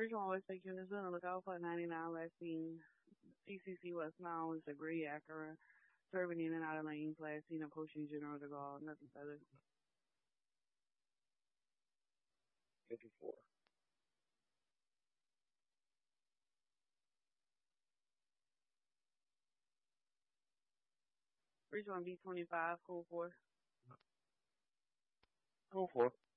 Bridgewater West Lake Units on the lookout for 99 last seen. CCC West Mile is a gray Acura. Serving in and out of lanes last seen approaching General de Gaulle. Nothing further. 54. Bridgewater B25, code 4. Code 4.